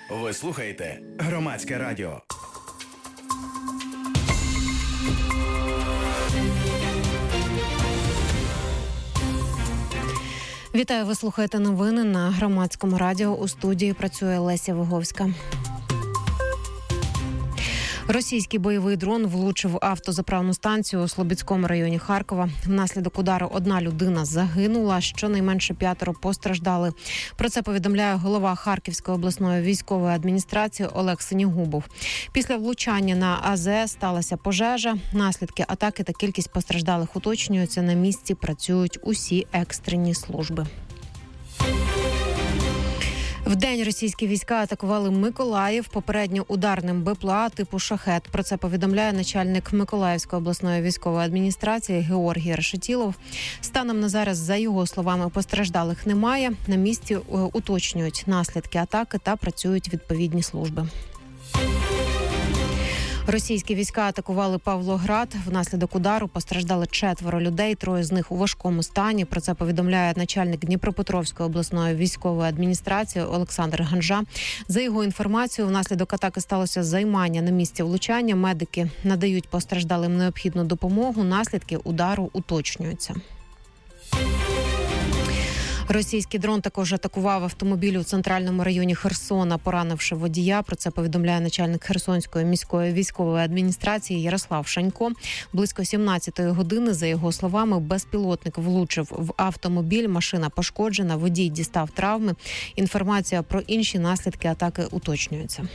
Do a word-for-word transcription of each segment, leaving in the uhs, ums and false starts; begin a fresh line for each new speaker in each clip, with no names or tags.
Ви слухаєте Громадське радіо.
Вітаю, ви слухаєте новини на Громадському радіо. У студії працює Леся Виговська. Російський бойовий дрон влучив в автозаправну станцію у Слобідському районі Харкова. Внаслідок удару одна людина загинула, щонайменше п'ятеро постраждали. Про це повідомляє голова Харківської обласної військової адміністрації Олег Синігубов. Після влучання на АЗС сталася пожежа. Наслідки атаки та кількість постраждалих уточнюються. На місці працюють усі екстрені служби. Вдень російські війська атакували Миколаїв попередньо ударним БПЛА типу «Шахет». Про це повідомляє начальник Миколаївської обласної військової адміністрації Георгій Решетілов. Станом на зараз, за його словами, постраждалих немає. На місці уточнюють наслідки атаки та працюють відповідні служби. Російські війська атакували Павлоград. Внаслідок удару постраждали четверо людей, троє з них у важкому стані. Про це повідомляє начальник Дніпропетровської обласної військової адміністрації Олександр Ганжа. За його інформацією, внаслідок атаки сталося займання на місці влучання. Медики надають постраждалим необхідну допомогу. Наслідки удару уточнюються. Російський дрон також атакував автомобіль у центральному районі Херсона, поранивши водія. Про це повідомляє начальник Херсонської міської військової адміністрації Ярослав Шанько. Близько сімнадцятої години, за його словами, безпілотник влучив в автомобіль, машина пошкоджена, водій дістав травми. Інформація про інші наслідки атаки уточнюється.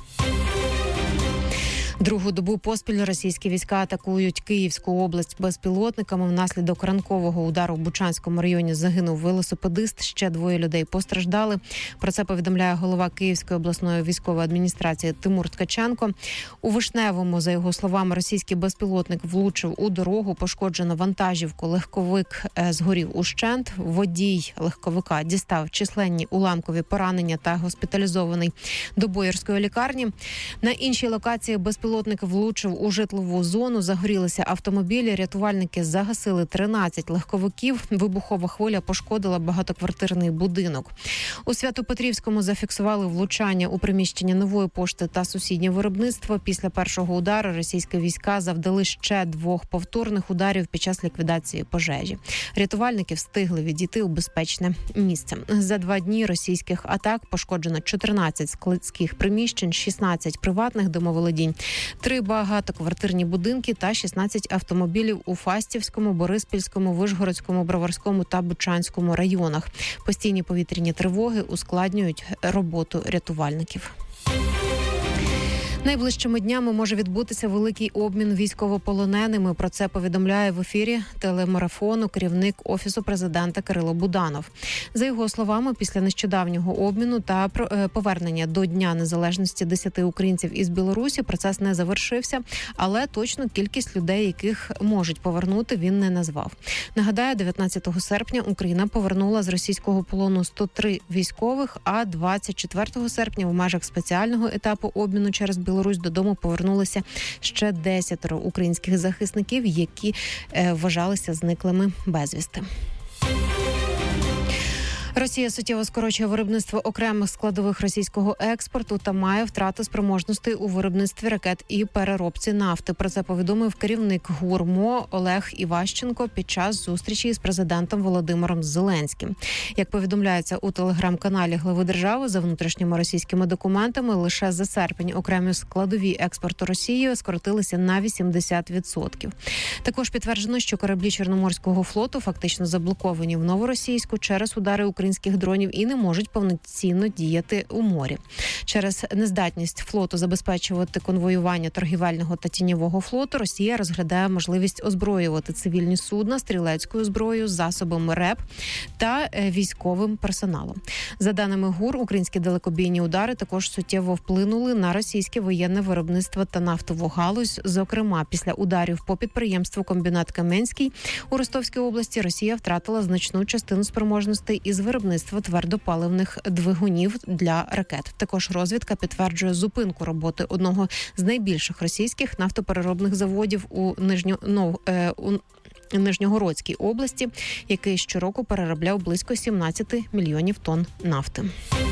Другу добу поспіль російські війська атакують Київську область безпілотниками. Внаслідок ранкового удару в Бучанському районі загинув велосипедист. Ще двоє людей постраждали. Про це повідомляє голова Київської обласної військової адміністрації Тимур Ткаченко. У Вишневому, за його словами, російський безпілотник влучив у дорогу. Пошкоджено вантажівку. Легковик згорів ущент. Водій легковика дістав численні уламкові поранення та госпіталізований до Боярської лікарні. На іншій локації безпілотник Безпілотник влучив у житлову зону, загорілися автомобілі, рятувальники загасили тринадцять легковиків, вибухова хвиля пошкодила багатоквартирний будинок. У Свято-Петрівському зафіксували влучання у приміщення Нової пошти та сусіднє виробництво. Після першого удару російські війська завдали ще двох повторних ударів під час ліквідації пожежі. Рятувальники встигли відійти у безпечне місце. За два дні російських атак пошкоджено чотирнадцять складських приміщень, шістнадцять приватних домоволодінь, три багатоквартирні будинки та шістнадцять автомобілів у Фастівському, Бориспільському, Вишгородському, Броварському та Бучанському районах. Постійні повітряні тривоги ускладнюють роботу рятувальників. Найближчими днями може відбутися великий обмін військовополоненими. Про це повідомляє в ефірі телемарафону керівник Офісу президента Кирило Буданов. За його словами, після нещодавнього обміну та повернення до Дня Незалежності десяти українців із Білорусі процес не завершився, але точну кількість людей, яких можуть повернути, він не назвав. Нагадаю, дев'ятнадцятого серпня Україна повернула з російського полону сто три військових, а двадцять четвертого серпня в межах спеціального етапу обміну через Білорусь додому повернулися ще десятеро українських захисників, які е, вважалися зниклими безвісти. Росія суттєво скорочує виробництво окремих складових російського експорту та має втрати спроможностей у виробництві ракет і переробці нафти. Про це повідомив керівник ГУРМО Олег Іващенко під час зустрічі з президентом Володимиром Зеленським. Як повідомляється у телеграм-каналі глави держави, за внутрішніми російськими документами, лише за серпень окремі складові експорту Росії скоротилися на вісімдесят відсотків. Також підтверджено, що кораблі Чорноморського флоту фактично заблоковані в Новоросійську через удари українських дронів і не можуть повноцінно діяти у морі. Через нездатність флоту забезпечувати конвоювання торгівельного та тіньового флоту, Росія розглядає можливість озброювати цивільні судна стрілецькою зброєю, засобами РЕП та військовим персоналом. За даними ГУР, українські далекобійні удари також суттєво вплинули на російське воєнне виробництво та нафтову галузь. Зокрема, після ударів по підприємству «Комбінат Каменський» у Ростовській області Росія втратила значну частину спроможностей із виробництва твердопаливних двигунів для ракет. Також розвідка підтверджує зупинку роботи одного з найбільших російських нафтопереробних заводів у Нижньо... ну, е, у Нижньогородській області, який щороку переробляв близько сімнадцять мільйонів тонн нафти.